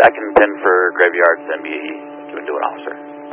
I can pin for Graveyards and be given to an officer.